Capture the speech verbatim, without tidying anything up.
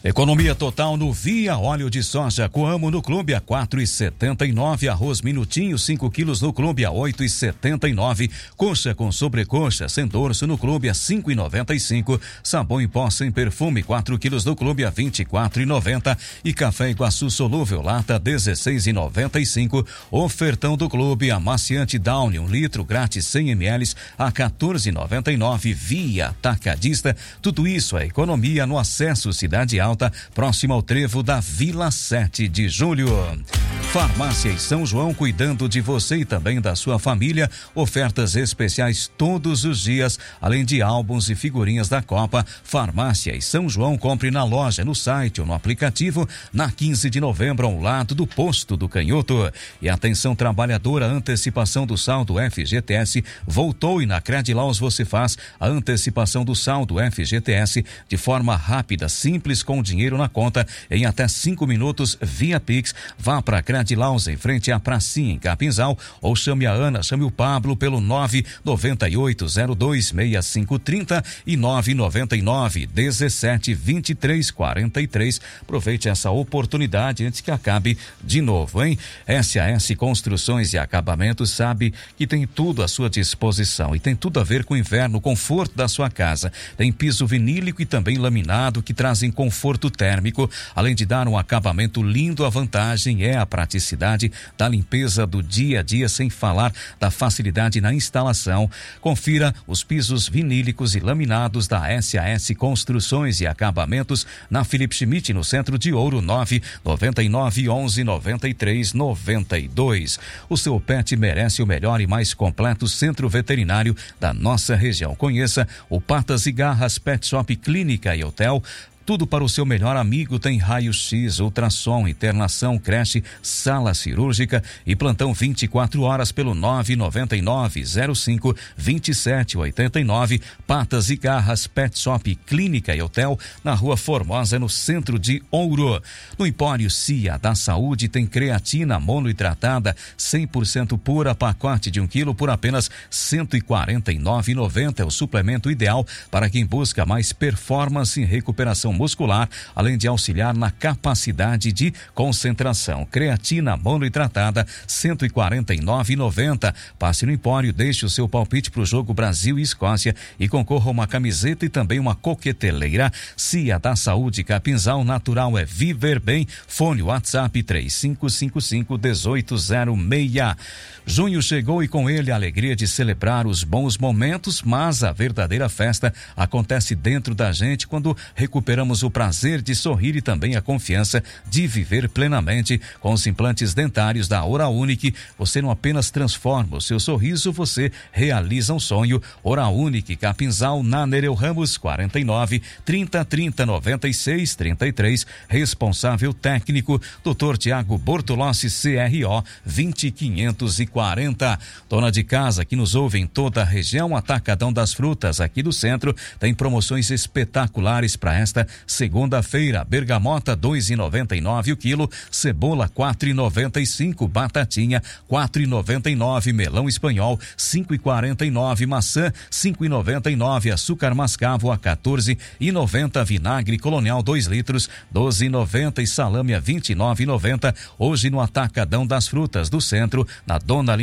Economia total no Via Óleo de Soja Coamo no Clube a quatro e setenta e nove, arroz minutinho cinco quilos no Clube a oito e setenta e nove, coxa com sobrecoxa sem dorso no Clube a cinco e noventa e cinco, sabão em pó sem perfume quatro quilos no Clube a vinte e quatro e noventa e café Iguaçu solúvel lata dezesseis e noventa e cinco. Ofertão do Clube amaciante Downy um litro grátis cem mililitros a quatorze e noventa e nove. Via Atacadista, tudo isso é economia no acesso Cidade Alta, próximo ao trevo da Vila sete de julho. Farmácia e São João, cuidando de você e também da sua família. Ofertas especiais todos os dias, além de álbuns e figurinhas da Copa. Farmácia e São João, compre na loja, no site ou no aplicativo. Na quinze de novembro, ao lado do Posto do Canhoto. E atenção trabalhadora, antecipação do saldo F G T S voltou e na Credilaus você faz a antecipação do saldo F G T S de forma rápida, simples, com dinheiro na conta em até cinco minutos via Pix. Vá para Credilaus em frente à pracinha em Capinzal ou chame a Ana, chame o Pablo pelo nove nove oito zero dois seis cinco três zero e nove nove nove dezessete vinte e três quarenta e três. Aproveite essa oportunidade antes que acabe de novo, hein? S A S Construções e Acabamentos sabe que tem tudo à sua disposição e tem tudo a ver com o inverno, conforto da sua casa. Tem piso vinílico e também laminado que trazem conforto térmico, além de dar um acabamento lindo. A vantagem é a praticidade da limpeza do dia a dia, sem falar da facilidade na instalação. Confira os pisos vinílicos e laminados da S A S Construções e Acabamentos na Felipe Schmidt, no centro de Ouro, nove nove nove onze noventa e três noventa e dois. O seu pet merece o melhor e mais completo centro veterinário da nossa região. Conheça o Patas e Garras Pet Shop, Clínica e Hotel. Tudo para o seu melhor amigo. Tem raio-x, ultrassom, internação, creche, sala cirúrgica e plantão vinte e quatro horas pelo nove nove nove zero cinco dois sete oito nove. Patas e Garras Pet Shop, Clínica e Hotel, na Rua Formosa, no centro de Ouro. No Empório Cia da Saúde tem creatina monohidratada cem por cento pura, pacote de um quilo por apenas cento e quarenta e nove reais e noventa centavos. É o suplemento ideal para quem busca mais performance em recuperação muscular, além de auxiliar na capacidade de concentração. Creatina monohidratada cento e quarenta e nove reais e noventa centavos. Passe no Empório, deixe o seu palpite para o jogo Brasil e Escócia e concorra a uma camiseta e também uma coqueteleira. Cia da Saúde Capinzal, natural é viver bem. Fone WhatsApp três cinco cinco cinco um oito zero seis. Junho chegou e com ele a alegria de celebrar os bons momentos, mas a verdadeira festa acontece dentro da gente quando recuperamos o prazer de sorrir e também a confiança de viver plenamente. Com os implantes dentários da Oral Unique, você não apenas transforma o seu sorriso, você realiza um sonho. Oral Unique, Capinzal, na Nereu Ramos, quarenta e nove, trinta, trinta, noventa e seis, trinta e três. Responsável técnico, doutor Tiago Bortolossi, C R O vinte quinhentos e quarenta. Dona de casa que nos ouve em toda a região, Atacadão das Frutas, aqui do centro, tem promoções espetaculares para esta segunda-feira. Bergamota dois e noventa e nove o quilo, cebola quatro e noventa e cinco, batatinha quatro e noventa e nove, melão espanhol cinco e quarenta e nove, maçã cinco e noventa e nove, açúcar mascavo a quatorze e noventa, vinagre Colonial dois litros doze e noventa e salame a vinte e nove e noventa. Hoje no Atacadão das Frutas do centro, na Dona